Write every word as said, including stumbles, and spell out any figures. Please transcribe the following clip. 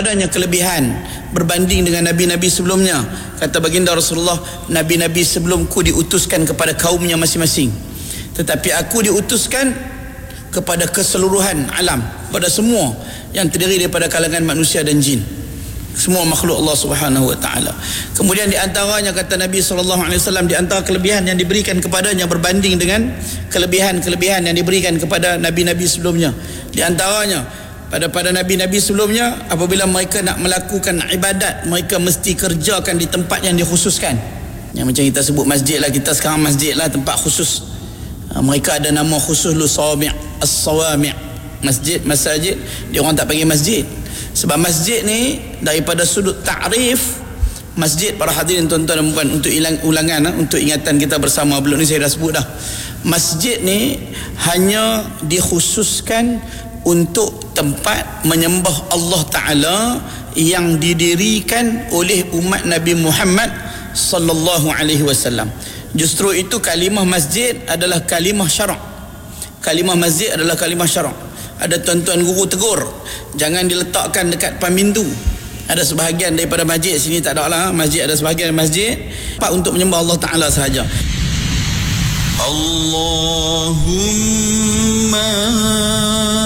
kepadanya kelebihan berbanding dengan nabi-nabi sebelumnya. Kata baginda Rasulullah, nabi-nabi sebelumku diutuskan kepada kaumnya masing-masing, tetapi aku diutuskan kepada keseluruhan alam, pada semua yang terdiri daripada kalangan manusia dan jin, semua makhluk Allah Subhanahu wa taala. Kemudian di antaranya kata Nabi sallallahu alaihi wasallam, di antara kelebihan yang diberikan kepadanya berbanding dengan kelebihan-kelebihan yang diberikan kepada nabi-nabi sebelumnya, di antaranya pada pada nabi-nabi sebelumnya, apabila mereka nak melakukan ibadat, mereka mesti kerjakan di tempat yang dikhususkan. Yang macam kita sebut masjid lah, kita sekarang masjid lah, tempat khusus. Ha, mereka ada nama khusus lu sawami' as-sawami', masjid, masajid. Dia orang tak panggil masjid. Sebab masjid ni daripada sudut ta'rif, masjid para hadirin tuan-tuan dan puan, untuk ilang, ulangan, untuk ingatan kita bersama, belum ni saya dah sebut dah. Masjid ni hanya dikhususkan untuk tempat menyembah Allah Ta'ala yang didirikan oleh umat Nabi Muhammad sallallahu alaihi wasallam. Justru itu kalimah masjid adalah kalimah syarak. Kalimah masjid adalah kalimah syarak. Ada tuan-tuan guru tegur, jangan diletakkan dekat depan pintu. Ada sebahagian daripada masjid, sini tak ada lah masjid, ada sebahagian masjid pak untuk menyembah Allah Ta'ala sahaja. Allahumma